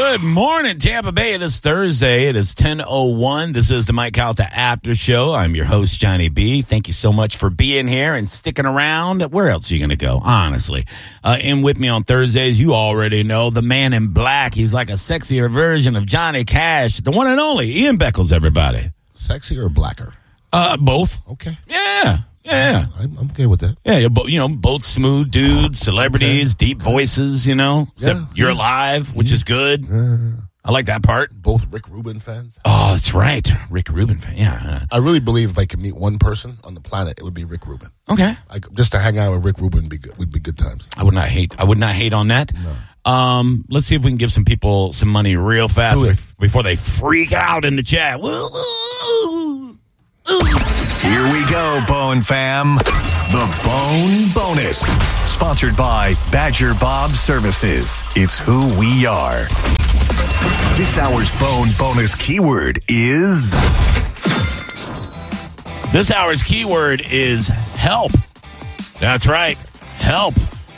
Good morning, Tampa Bay. It is Thursday. It is 10:01. This is the Mike Calta After Show. I'm your host, Johnny B. Thank you so much for being here and sticking around. Where else are you going to go, honestly? And with me on Thursdays, you already know, the man in black. He's like a sexier version of Johnny Cash. The one and only Ian Beckles, everybody. Sexier or blacker? Both. Okay. Yeah. I'm okay with that. Yeah, both smooth dudes, celebrities, deep voices, Except you're alive, which is good. I like that part. Both Rick Rubin fans. Oh, that's right. Rick Rubin fan, yeah. I really believe if I could meet one person on the planet, it would be Rick Rubin. Okay. Just to hang out with Rick Rubin would be good times. I would not hate on that. No. Let's see if we can give some people some money real fast before they freak out in the chat. Here we go, Bone Fam. The Bone Bonus. Sponsored by Badger Bob Services. It's who we are. This hour's Bone Bonus keyword is... This hour's keyword is help. That's right. Help.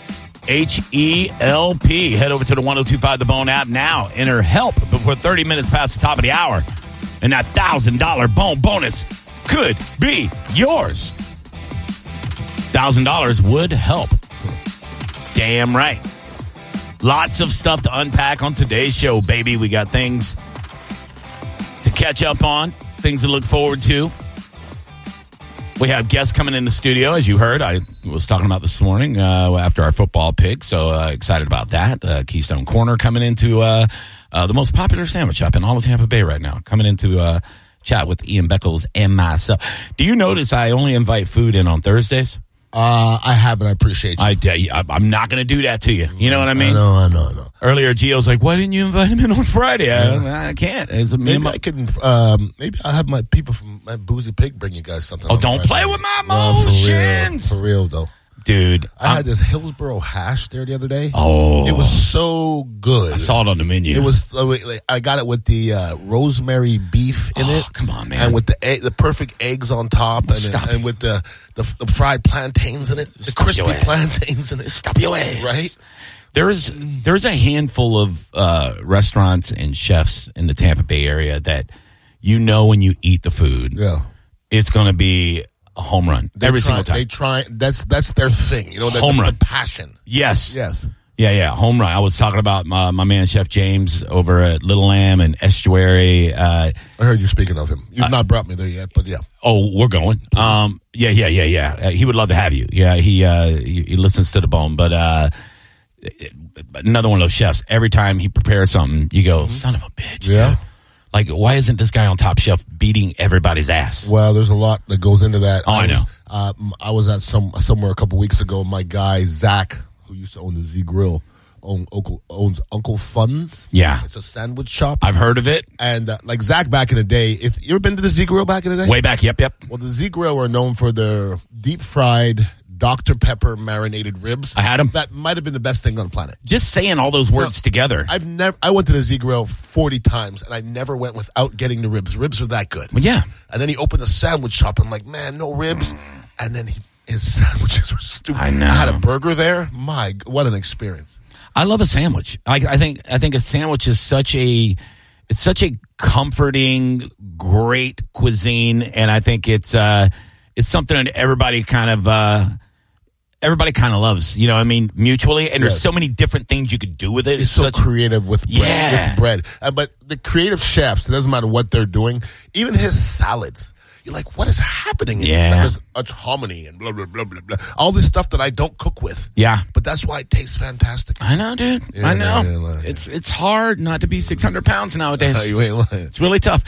H-E-L-P. Head over to the 1025 The Bone app now. Enter help before 30 minutes past the top of the hour. And that $1,000 Bone Bonus could be yours. $1,000 would help. Damn right. Lots of stuff to unpack on today's show, baby. We got things to catch up on, things to look forward to. We have guests coming in the studio, as you heard. I was talking about this morning after our football pick, so excited about that. Keystone Corner coming into the most popular sandwich shop in all of Tampa Bay right now, coming into chat with Ian Beckles and myself. Do you notice I only invite food in on Thursdays? I have, and I appreciate you. I'm not going to do that to you. You know what I mean? I know. Earlier, Gio's like, why didn't you invite him in on Friday? Yeah. I can't. Maybe I can. Maybe I'll have my people from my Boozy Pig bring you guys something. Oh, don't play with my emotions. For real, though. Dude. I had this Hillsboro hash there the other day. Oh. It was so good. I saw it on the menu. It was. I got it with the rosemary beef in it. Come on, man. And with the perfect eggs on top. And with the fried plantains in it. The crispy plantains in it. Stop your ass. Right? There's a handful of restaurants and chefs in the Tampa Bay area that when you eat the food, it's going to be a home run every single time. They try. That's their thing. Home run. The passion. Yes. Yeah. Home run. I was talking about my man Chef James over at Little Lamb and Estuary. I heard you speaking of him. You've not brought me there yet, but yeah. Oh, we're going. Yeah. He would love to have you. Yeah, he listens to the Bone, but another one of those chefs. Every time he prepares something, you go, son of a bitch. Yeah. Dude. Like, why isn't this guy on Top Shelf beating everybody's ass? Well, there's a lot that goes into that. Oh, I know. I was at somewhere a couple weeks ago. My guy, Zach, who used to own the Z Grill, owns Uncle Fun's. Yeah. It's a sandwich shop. I've heard of it. And like Zach back in the day, you ever been to the Z Grill back in the day? Way back, yep. Well, the Z Grill were known for their deep fried Dr. Pepper marinated ribs. I had them. That might have been the best thing on the planet. Just saying all those words together. I went to the Z Grill 40 times, and I never went without getting the ribs. Ribs were that good. Well, yeah. And then he opened a sandwich shop, and I'm like, man, no ribs. And then his sandwiches were stupid. I know. I had a burger there. What an experience. I love a sandwich. I think a sandwich is such a comforting, great cuisine, and I think it's something that everybody kind of loves, mutually. And there's so many different things you could do with it. It's so creative with bread. Yeah. With bread. But the creative chefs, it doesn't matter what they're doing, even his salads. You're like, what is happening in this? It's hominy and blah, blah, blah, blah, blah. All this stuff that I don't cook with. Yeah. But that's why it tastes fantastic. I know, dude. Yeah, I know. Yeah. It's hard not to be 600 pounds nowadays. You ain't lying. It's really tough.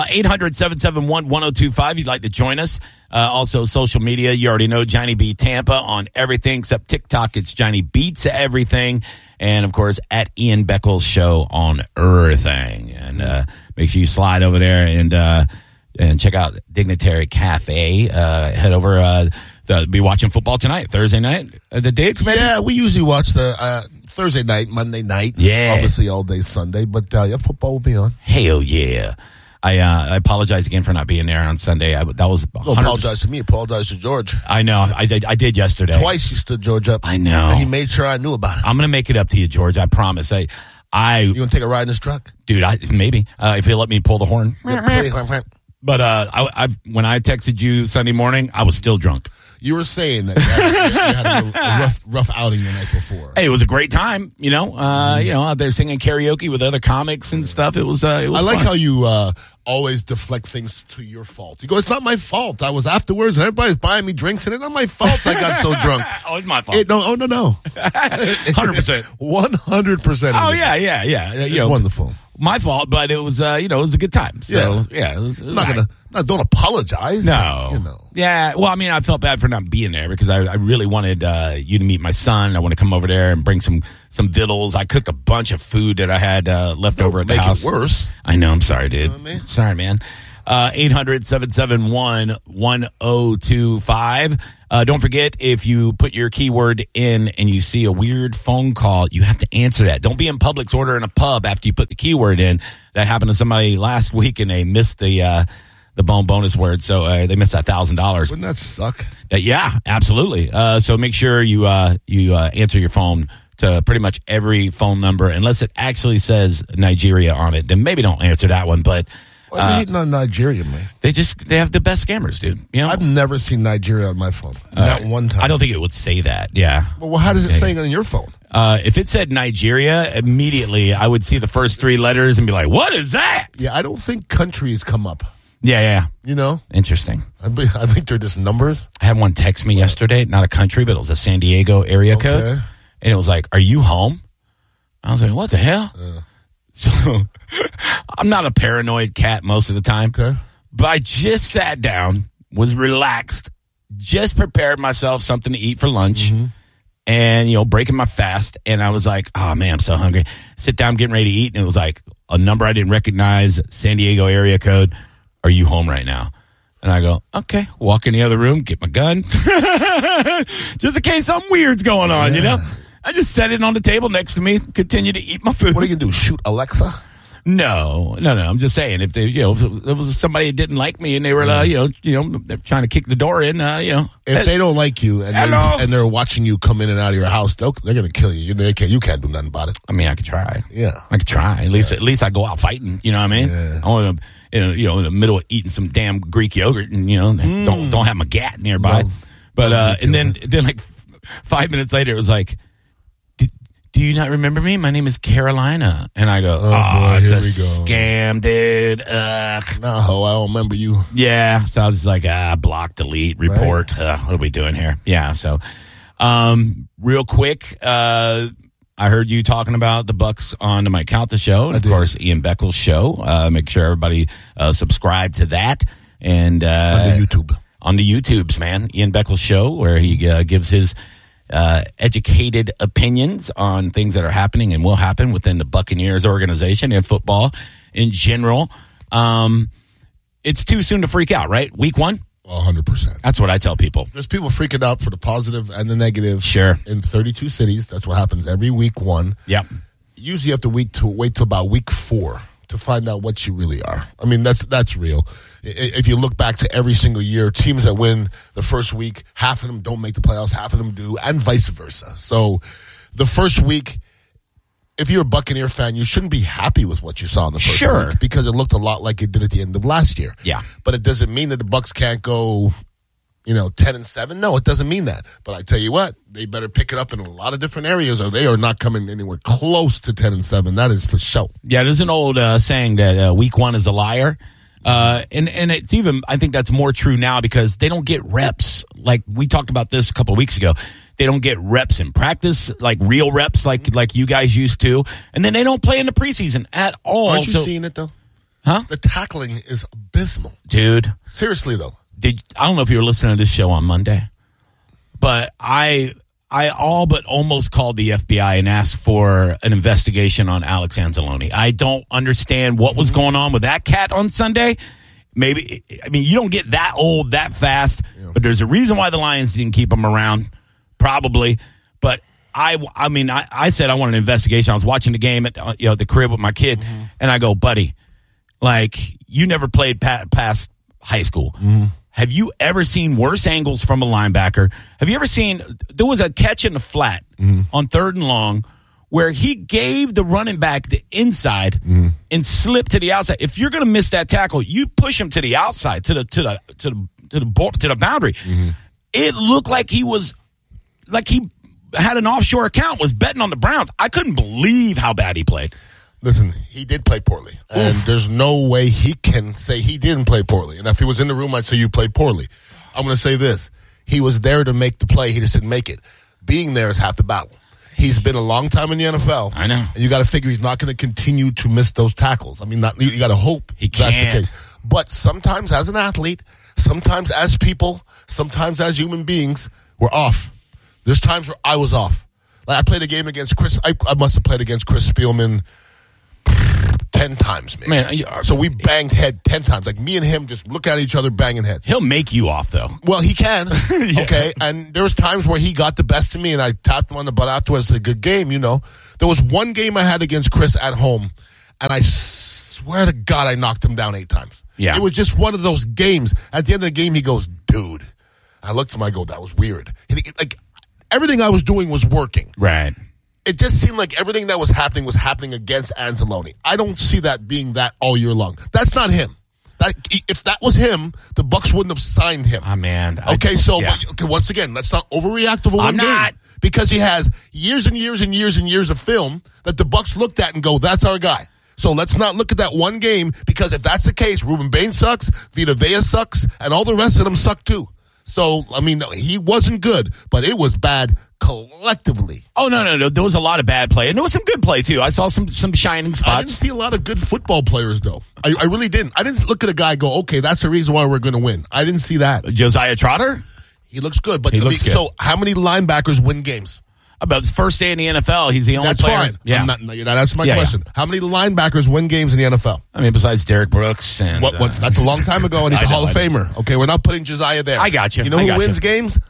800-771-1025. You'd like to join us. Also, social media. You already know Johnny B Tampa on everything except TikTok. It's Johnny Beats Everything. And, of course, at Ian Beckles Show on everything. And make sure you slide over there and check out Dignitary Cafe. Head over. Be watching football tonight, Thursday night. The Digs, maybe? Yeah, we usually watch the Thursday night, Monday night. Yeah. Obviously all day Sunday. But football will be on. Hell yeah. I apologize again for not being there on Sunday. That was 100%. Don't apologize to me. Apologize to George. I know. I did yesterday. Twice you stood George up. I know. And he made sure I knew about it. I'm going to make it up to you, George. I promise. You gonna take a ride in this truck? Dude, maybe. If he'll let me pull the horn. Yeah, But when I texted you Sunday morning, I was still drunk. You were saying that you had a rough outing the night before. Hey, it was a great time, out there singing karaoke with other comics and stuff. It was I like fun. How you always deflect things to your fault. You go, it's not my fault. I was afterwards, and everybody's buying me drinks, and it's not my fault I got so drunk. Oh, it's my fault. No. 100%. 100%. Oh, yeah. It's wonderful. My fault, but it was, it was a good time. So, it was don't apologize. No. Yeah. Well, I mean, I felt bad for not being there because I really wanted you to meet my son. I want to come over there and bring some vittles. I cooked a bunch of food that I had left over at the house. Make it worse. I know. I'm sorry, dude. You know what I mean? Sorry, man. 800-771-1025. Don't forget, if you put your keyword in and you see a weird phone call, you have to answer that. Don't be in Publix ordering a pub after you put the keyword in. That happened to somebody last week, and they missed the bone bonus word, so they missed $1,000. Wouldn't that suck? Yeah, absolutely. So make sure you answer your phone to pretty much every phone number, unless it actually says Nigeria on it. Then maybe don't answer that one, but... I'm hating on Nigeria, man. They have the best scammers, dude. I've never seen Nigeria on my phone. Not one time. I don't think it would say that. Yeah. Well, how does it say it on your phone? If it said Nigeria, immediately I would see the first three letters and be like, "What is that?" Yeah, I don't think countries come up. Yeah. Interesting. I think they're just numbers. I had one text me yesterday, not a country, but it was a San Diego area code, and it was like, "Are you home?" I was like, "What the hell?" So I'm not a paranoid cat most of the time, but I just sat down, was relaxed, just prepared myself something to eat for lunch, and, breaking my fast. And I was like, oh, man, I'm so hungry. Sit down, getting ready to eat. And it was like a number I didn't recognize, San Diego area code. Are you home right now? And I go, okay, walk in the other room, get my gun, just in case something weird's going on, I just set it on the table next to me, continue to eat my food. What are you going to do, shoot Alexa? No. I'm just saying, if they, if it was somebody that didn't like me and they were, they're trying to kick the door in, If they don't like you and they're watching you come in and out of your house, they're going to kill you. You can't do nothing about it. I mean, I could try. Yeah. I could try. At least I go out fighting, you know what I mean? Yeah. I want to, in the middle of eating some damn Greek yogurt and, don't have my gat nearby. No. But, and then like 5 minutes later, it was like, do you not remember me? My name is Carolina. And I go, it's a scam, dude. No, I don't remember you. Yeah. So I was like, block, delete, report. Right. What are we doing here? Yeah. So, real quick, I heard you talking about the Bucks on the Mike Calta show. And of course, Ian Beckles' show. Make sure everybody subscribe to that. And on the YouTube. On the YouTubes, man. Ian Beckles' show, where he gives his educated opinions on things that are happening and will happen within the Buccaneers organization and football in general. It's too soon to freak out, right? Week 1? 100%. That's what I tell people. There's people freaking out for the positive and the negative. Sure. In 32 cities. That's what happens every week 1. Yep. Usually you have to wait till about week 4 to find out what you really are. I mean, that's real. If you look back to every single year, teams that win the first week, half of them don't make the playoffs, half of them do, and vice versa. So the first week, if you're a Buccaneer fan, you shouldn't be happy with what you saw in the first week because it looked a lot like it did at the end of last year. Yeah. But it doesn't mean that the Bucs can't go 10-7. No, it doesn't mean that. But I tell you what, they better pick it up in a lot of different areas or they are not coming anywhere close to 10-7. That is for sure. Yeah, there's an old saying that week 1 is a liar. And it's even, I think that's more true now because they don't get reps. Like we talked about this a couple of weeks ago. They don't get reps in practice, like real reps, like you guys used to. And then they don't play in the preseason at all. Aren't you seeing it though? Huh? The tackling is abysmal. Dude. Seriously though. I don't know if you were listening to this show on Monday, but I all but almost called the FBI and asked for an investigation on Alex Anzalone. I don't understand what was going on with that cat on Sunday. Maybe, you don't get that old that fast, but there's a reason why the Lions didn't keep him around, probably. But I said I want an investigation. I was watching the game at the crib with my kid, and I go, buddy, you never played past high school. Have you ever seen worse angles from a linebacker? Have you ever seen, there was a catch in the flat on 3rd and long where he gave the running back the inside and slipped to the outside. If you're going to miss that tackle, you push him to the outside, to the boundary. It looked like he had an offshore account, was betting on the Browns. I couldn't believe how bad he played. Listen, he did play poorly, and there's no way he can say he didn't play poorly. And if he was in the room, I'd say you played poorly. I'm going to say this. He was there to make the play. He just didn't make it. Being there is half the battle. He's been a long time in the NFL. I know. And you got to figure he's not going to continue to miss those tackles. I mean, you got to hope that's the case. But sometimes as an athlete, sometimes as people, sometimes as human beings, we're off. There's times where I was off. Like I played a game against Chris. I must have played against Chris Spielman 10 times, maybe. Man, so we banged head 10 times. Like me and him just look at each other banging heads. He'll make you off, though. Well, he can. Yeah. Okay. And there was times where he got the best of me and I tapped him on the butt afterwards. A good game, you know. There was one game I had against Chris at home, and I swear to God I knocked him down 8 times. Yeah. It was just one of those games. At the end of the game, he goes, dude. I looked at him, I go, that was weird. Like, everything I was doing was working. Right. It just seemed like everything that was happening against Anzalone. I don't see that being that all year long. That's not him. If that was him, the Bucs wouldn't have signed him. Oh, man. Okay, once again, let's not overreact over one game. I'm not. Because he has years and years and years and years of film that the Bucs looked at and go, that's our guy. So let's not look at that one game, because if that's the case, Ruben Bain sucks, Vita Vea sucks, and all the rest of them suck too. So, I mean, he wasn't good, but it was bad collectively. Oh, no. There was a lot of bad play. And there was some good play, too. I saw some shining spots. I didn't see a lot of good football players, though. I really didn't. I didn't look at a guy and go, okay, that's the reason why we're going to win. I didn't see that. Josiah Trotter? He looks good. But looks good. So how many linebackers win games? About the first day in the NFL, he's the only player. That's fine. Yeah. That's my question. Yeah. How many linebackers win games in the NFL? I mean, besides Derek Brooks. And that's a long time ago, and he's a Hall of Famer. Okay, we're not putting Josiah there. I got you. You know who wins games?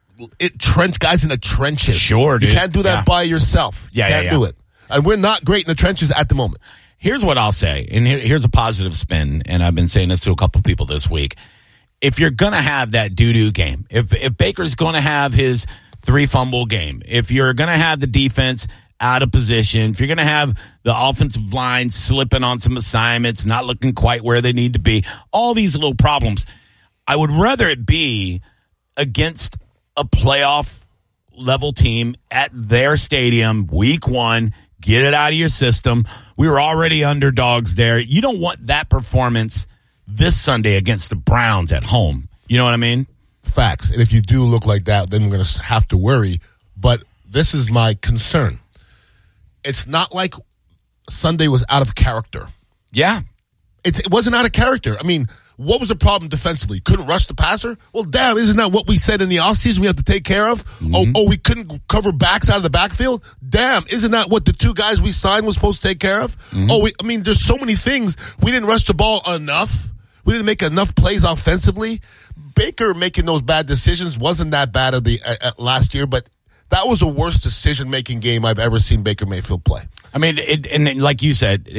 Guys in the trenches. Sure, dude. You can't do that by yourself. You can't do it. And we're not great in the trenches at the moment. Here's what I'll say, and here's a positive spin, and I've been saying this to a couple people this week. If you're going to have that doo-doo game, if Baker's going to have his 3-fumble game, if you're going to have the defense out of position, if you're going to have the offensive line slipping on some assignments, not looking quite where they need to be, all these little problems, I would rather it be against a playoff level team at their stadium, week 1, get it out of your system. We were already underdogs there. You don't want that performance this Sunday against the Browns at home. You know what I mean? Facts. And if you do look like that, then we're going to have to worry. But this is my concern. It's not like Sunday was out of character. Yeah. It wasn't out of character. I mean, what was the problem defensively? Couldn't rush the passer? Well, damn, isn't that what we said in the offseason we have to take care of? Mm-hmm. Oh, we couldn't cover backs out of the backfield? Damn, isn't that what the 2 guys we signed was supposed to take care of? Mm-hmm. There's so many things. We didn't rush the ball enough. We didn't make enough plays offensively. Baker making those bad decisions wasn't that bad last year, but that was the worst decision-making game I've ever seen Baker Mayfield play. I mean, and like you said,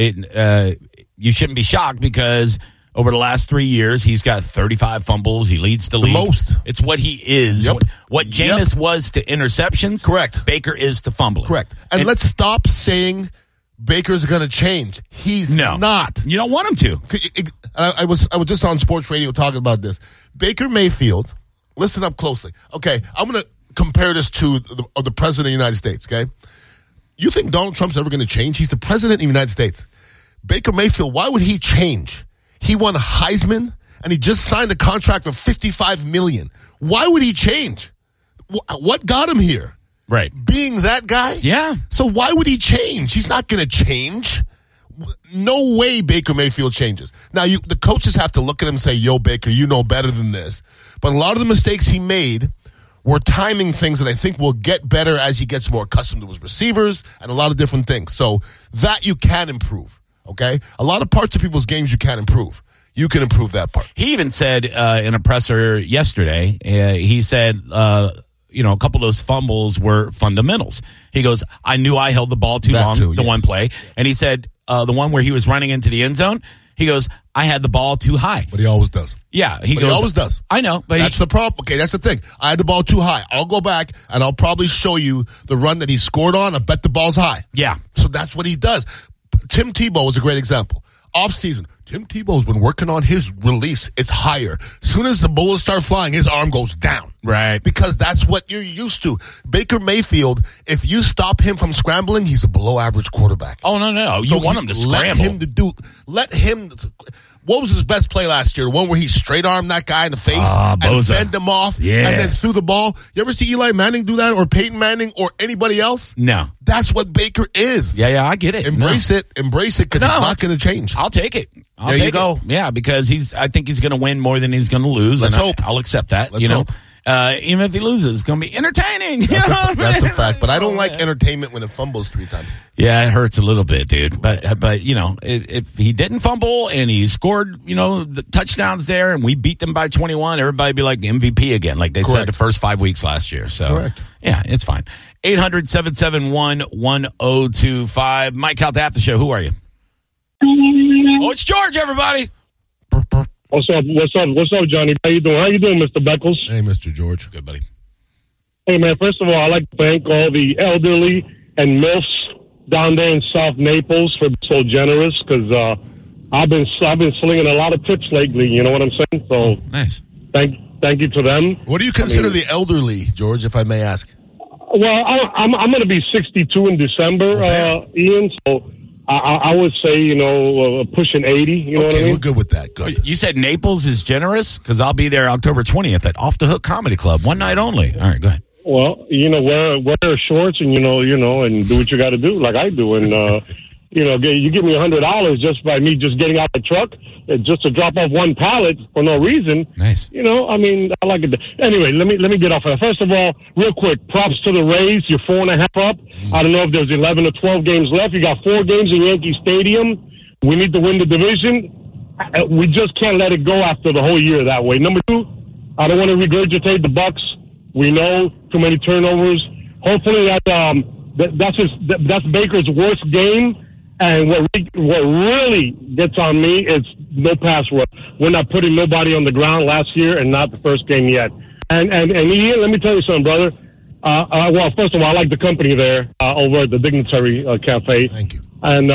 you shouldn't be shocked because over the last 3 years, he's got 35 fumbles. He leads the league. The most. It's what he is. Yep. What Jameis was to interceptions. Correct. Baker is to fumbling. Correct. And let's stop saying Baker's going to change. He's not. You don't want him to. I was just on sports radio talking about this. Baker Mayfield, listen up closely. Okay, I'm going to compare this to the president of the United States, okay? You think Donald Trump's ever going to change? He's the president of the United States. Baker Mayfield, why would he change? He won a Heisman, and he just signed a contract of $55 million. Why would he change? What got him here? Right. Being that guy? Yeah. So why would he change? He's not going to change. No way Baker Mayfield changes. Now, the coaches have to look at him and say, yo, Baker, you know better than this. But a lot of the mistakes he made were timing things that I think will get better as he gets more accustomed to his receivers and a lot of different things. So that you can improve, okay? A lot of parts of people's games you can improve. You can improve that part. He even said in a presser yesterday, he said, a couple of those fumbles were fundamentals. He goes, I knew I held the ball too long, one play. And he said the one where he was running into the end zone, He goes, I had the ball too high. But he always does. Yeah, He always does. I know, but That's the problem. Okay, that's the thing. I had the ball too high. I'll go back and I'll probably show you the run that he scored on. I bet the ball's high. Yeah. So that's what he does. Tim Tebow was a great example. Off season, Tim Tebow's been working on his release. It's higher. As soon as the bullets start flying, his arm goes down. Right. Because that's what you're used to. Baker Mayfield, if you stop him from scrambling, he's a below average quarterback. Oh, no. You want him to scramble. Let him. What was his best play last year? The one where he straight armed that guy in the face and Boza. fend him off Yeah. and then threw the ball. You ever see Eli Manning do that, or Peyton Manning, or anybody else? No. That's what Baker is. Yeah, I get it. Embrace it, because it's not going to change. I'll take it. There you go. Yeah, because I think he's going to win more than he's going to lose. Let's and hope. I'll accept that. Let's hope. Even if he loses, it's going to be entertaining. That's a fact. But I don't like entertainment when it fumbles 3 times. Yeah, it hurts a little bit, dude. But if he didn't fumble and he scored, the touchdowns there, and we beat them by 21, everybody'd be like MVP again, like they said the first 5 weeks last year. So, correct. Yeah, it's fine. 800-771-1025. Mike out the after show. Who are you? Oh, it's George, everybody. What's up, Johnny? How you doing, Mr. Beckles? Hey, Mr. George. Good, buddy. Hey, man, first of all, I'd like to thank all the elderly and MILFs down there in South Naples for being so generous, because I've been slinging a lot of tips lately, you know what I'm saying? So, nice. Thank you to them. What do you consider the elderly, George, if I may ask? Well, I'm going to be 62 in December, Ian, so I would say, pushing 80, you know what I mean? We're good with that. Good. You said Naples is generous? Because I'll be there October 20th at Off the Hook Comedy Club. One night only. All right, go ahead. Well, wear shorts and, and do what you got to do like I do. And, you give me $100 just by me just getting out the truck, just to drop off one pallet for no reason. Nice. I like it. Anyway, let me get off of that. First of all, real quick, props to the Rays. You're 4.5 up. I don't know if there's 11 or 12 games left. You got 4 games in Yankee Stadium. We need to win the division. We just can't let it go after the whole year that way. Number 2, I don't want to regurgitate the Bucks. We know too many turnovers. Hopefully that's Baker's worst game. And what really gets on me is no pass rush. We're not putting nobody on the ground last year, and not the first game yet. And Ian, let me tell you something, brother. Well, first of all, I like the company there over at the Dignitary Cafe. Thank you. And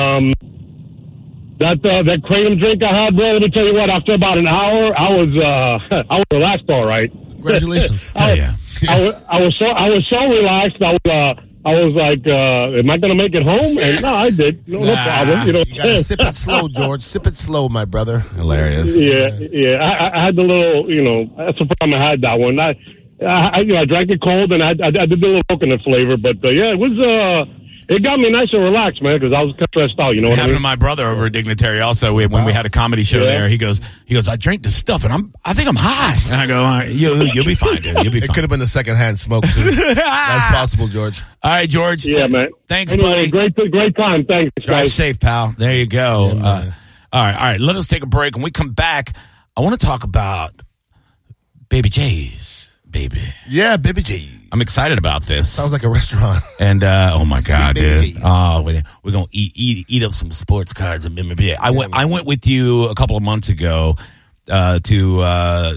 that kratom drink I had, bro. Let me tell you what. After about an hour, I was relaxed, all right. Congratulations. Yeah. I was so relaxed. I was like, am I going to make it home? And no, I did. No problem. You got to sip it slow, George. Sip it slow, my brother. Hilarious. Yeah. I had the little, that's the problem. I had that one. I drank it cold, and I did the little coconut flavor. But, it was, it got me nice and relaxed, man, because I was kind of stressed out. You know what I mean? Happened to my brother over at Dignitary also. When we had a comedy show there, he goes, I drank this stuff, and I think I'm high. And I go, all right, you'll be fine, dude. You'll be fine. It could have been a second-hand smoke, too. That's possible, George. All right, George. Yeah, man. Thanks, anyway, buddy. Great time. Thanks, Drive guys. safe, pal. There you go. Yeah, all right. Let us take a break. When we come back, I want to talk about Baby J's, baby. Yeah, Baby J. I'm excited about this. Sounds like a restaurant. And oh my God, Baby dude! J's. Oh, we're gonna eat up some sports cards and memorabilia. I went with you a couple of months ago to a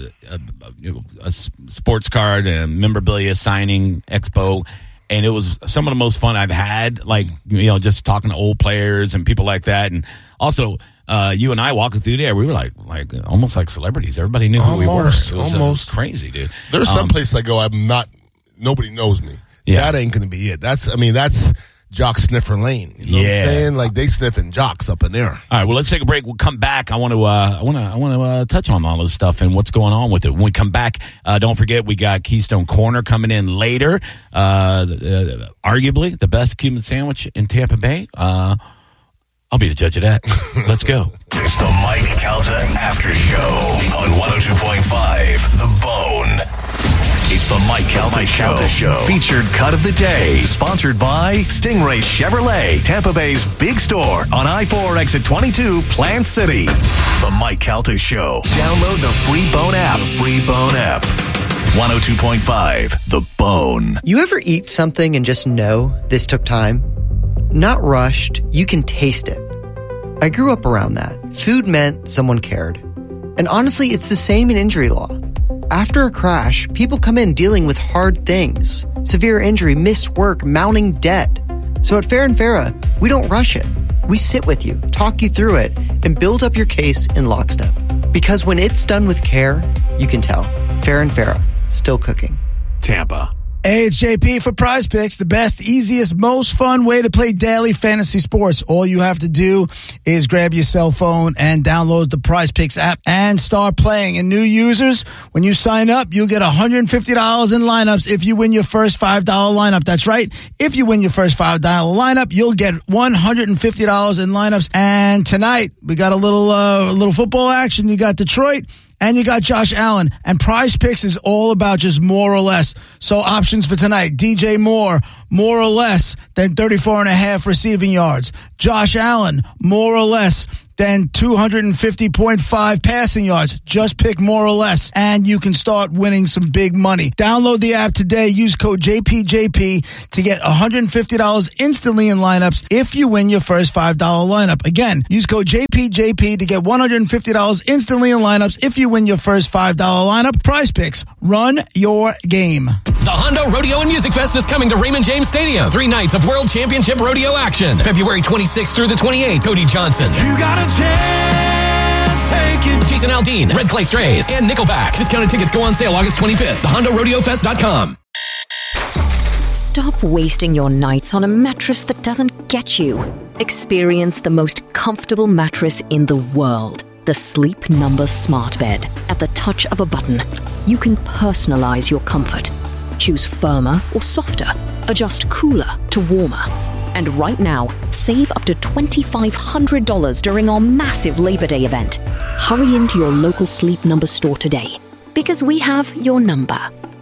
sports card and memorabilia signing expo, and it was some of the most fun I've had. Like just talking to old players and people like that, and also. You and I walking through there, we were like almost like celebrities. Everybody knew who we were. It was almost crazy, dude. There's some places I go, nobody knows me. Yeah. That ain't going to be it. That's Jock Sniffer Lane. You know what I'm saying? Like they sniffing jocks up in there. All right, well, let's take a break. We'll come back. I want to touch on all this stuff and what's going on with it. When we come back, don't forget we got Keystone Corner coming in later. Arguably the best Cuban sandwich in Tampa Bay. I'll be the judge of that. Let's go. It's the Mike Calta After Show on 102.5 The Bone. It's the Mike Calta Show. Featured cut of the day. Sponsored by Stingray Chevrolet, Tampa Bay's big store on I-4 exit 22, Plant City. The Mike Calta Show. Download the free Bone app. 102.5 The Bone. You ever eat something and just know this took time? Not rushed, you can taste it. I grew up around that. Food meant someone cared. And honestly, it's the same in injury law. After a crash, people come in dealing with hard things. Severe injury, missed work, mounting debt. So at Fair & Farah, we don't rush it. We sit with you, talk you through it, and build up your case in lockstep. Because when it's done with care, you can tell. Fair & Farah, still cooking. Tampa. Hey, it's JP for Prize Picks, the best, easiest, most fun way to play daily fantasy sports. All you have to do is grab your cell phone and download the Prize Picks app and start playing. And new users, when you sign up, you'll get $150 in lineups if you win your first $5 lineup. That's right. If you win your first $5 lineup, you'll get $150 in lineups. And tonight, we got a little football action. You got Detroit. And you got Josh Allen. And Prize Picks is all about just more or less. So options for tonight. DJ Moore, more or less than 34.5 receiving yards. Josh Allen, more or less than 250.5 passing yards. Just pick more or less, and you can start winning some big money. Download the app today. Use code JPJP to get $150 instantly in lineups if you win your first $5 lineup. Again, use code JPJP to get $150 instantly in lineups if you win your first $5 lineup. Prize Picks. Run your game. The Hondo Rodeo and Music Fest is coming to Raymond James Stadium. 3 nights of World Championship Rodeo action. February 26th through the 28th. Cody Johnson. You got a chance, take it. Jason Aldean, Red Clay Strays, and Nickelback. Discounted tickets go on sale August 25th. TheHondoRodeoFest.com. Stop wasting your nights on a mattress that doesn't get you. Experience the most comfortable mattress in the world. The Sleep Number Smart Bed. At the touch of a button, you can personalize your comfort. Choose firmer or softer. Adjust cooler to warmer. And right now, save up to $2,500 during our massive Labor Day event. Hurry into your local Sleep Number store today, because we have your number.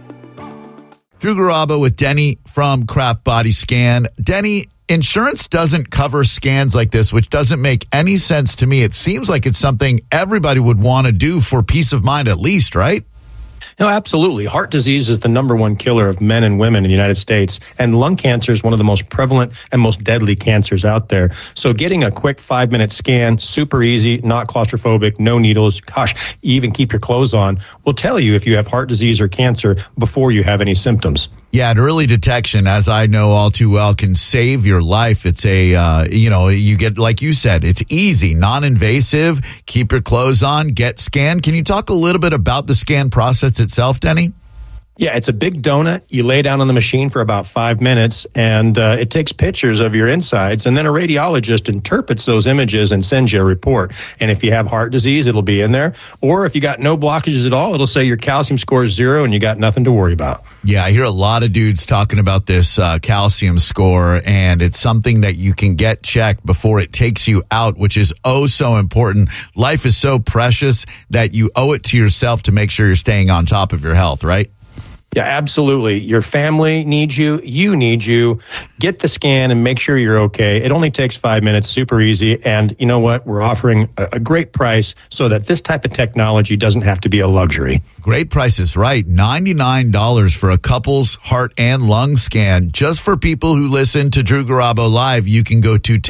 Drew Garabo with Denny from Craft Body Scan. Denny, insurance doesn't cover scans like this, which doesn't make any sense to me. It seems like it's something everybody would want to do for peace of mind at least, right? No, absolutely. Heart disease is the #1 killer of men and women in the United States, and lung cancer is one of the most prevalent and most deadly cancers out there. So getting a quick 5-minute scan, super easy, not claustrophobic, no needles, gosh, you even keep your clothes on, will tell you if you have heart disease or cancer before you have any symptoms. Yeah, and early detection, as I know all too well, can save your life. It's you get, like you said, it's easy, non-invasive, keep your clothes on, get scanned. Can you talk a little bit about the scan process itself, Denny? Yeah, it's a big donut. You lay down on the machine for about 5 minutes, and it takes pictures of your insides, and then a radiologist interprets those images and sends you a report. And if you have heart disease, it'll be in there. Or if you got no blockages at all, it'll say your calcium score is 0 and you got nothing to worry about. Yeah, I hear a lot of dudes talking about this calcium score, and it's something that you can get checked before it takes you out, which is oh so important. Life is so precious that you owe it to yourself to make sure you're staying on top of your health, right? Yeah, absolutely. Your family needs you. You need you. Get the scan and make sure you're okay. It only takes 5 minutes, super easy. And you know what? We're offering a great price so that this type of technology doesn't have to be a luxury. Great prices, right? $99 for a couple's heart and lung scan. Just for people who listen to Drew Garabo Live, you can go to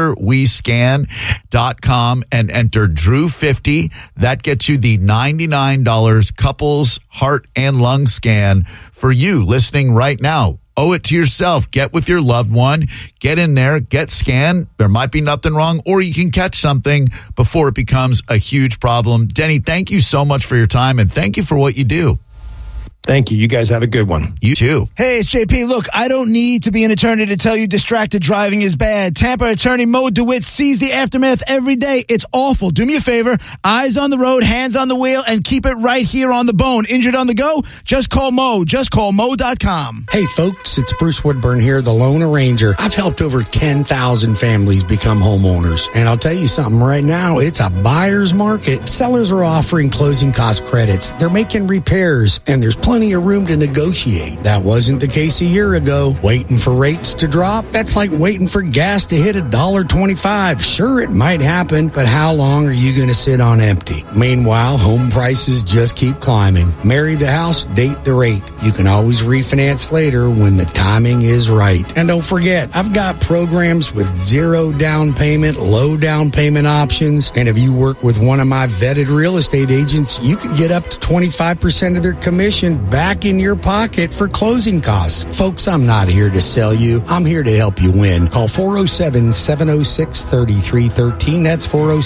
togetherwescan.com and enter Drew50. That gets you the $99 couple's heart and lung scan for you listening right now. Owe it to yourself. Get with your loved one. Get in there. Get scanned. There might be nothing wrong, or you can catch something before it becomes a huge problem. Denny, thank you so much for your time, and thank you for what you do. Thank you. You guys have a good one. You too. Hey, it's JP. Look, I don't need to be an attorney to tell you distracted driving is bad. Tampa attorney Mo DeWitt sees the aftermath every day. It's awful. Do me a favor. Eyes on the road, hands on the wheel, and keep it right here on the bone. Injured on the go? Just call Mo. Just call Mo.com. Hey, folks. It's Bruce Woodburn here, the Lone Arranger. I've helped over 10,000 families become homeowners. And I'll tell you something right now. It's a buyer's market. Sellers are offering closing cost credits. They're making repairs. And there's plenty plenty of room to negotiate. That wasn't the case a year ago. Waiting for rates to drop? That's like waiting for gas to hit $1.25. Sure, it might happen, but how long are you going to sit on empty? Meanwhile, home prices just keep climbing. Marry the house, date the rate. You can always refinance later when the timing is right. And don't forget, I've got programs with 0 down payment, low down payment options. And if you work with one of my vetted real estate agents, you can get up to 25% of their commission back in your pocket for closing costs. Folks, I'm not here to sell you. I'm here to help you win. Call 407-706-3313. That's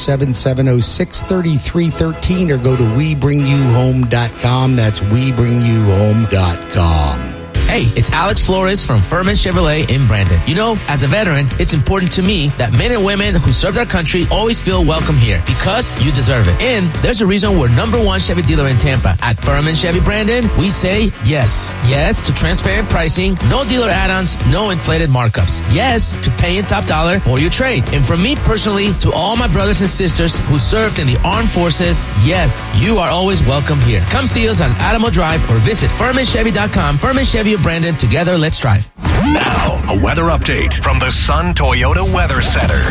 407-706-3313, or go to WeBringYouHome.com. That's WeBringYouHome.com. Hey, it's Alex Flores from Furman Chevrolet in Brandon. You know, as a veteran, it's important to me that men and women who served our country always feel welcome here because you deserve it. And there's a reason we're #1 Chevy dealer in Tampa. At Furman Chevy Brandon, we say yes. Yes to transparent pricing, no dealer add-ons, no inflated markups. Yes to paying top dollar for your trade. And from me personally to all my brothers and sisters who served in the armed forces, yes, you are always welcome here. Come see us on Adamo Drive or visit FurmanChevy.com. Furman Chevy of Brandon, together, let's drive. Now, a weather update from the Sun Toyota Weather Center.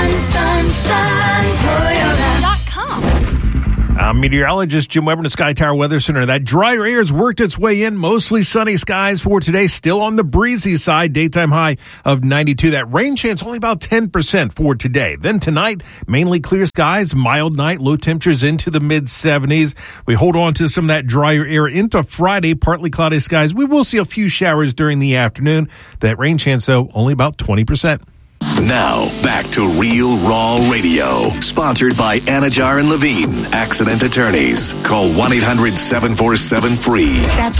SunToyota.com. Meteorologist Jim Weber in the Sky Tower Weather Center. That drier air has worked its way in. Mostly sunny skies for today. Still on the breezy side. Daytime high of 92. That rain chance only about 10% for today. Then tonight, mainly clear skies. Mild night. Low temperatures into the mid-70s. We hold on to some of that drier air into Friday. Partly cloudy skies. We will see a few showers during the afternoon. That rain chance, though, only about 20%. Now, back to Real Raw Radio. Sponsored by Anajar and Levine, accident attorneys. Call 1-800-747-FREE. That's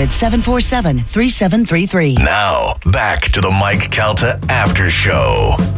1-800-747-3733. Now, back to the Mike Calta After Show.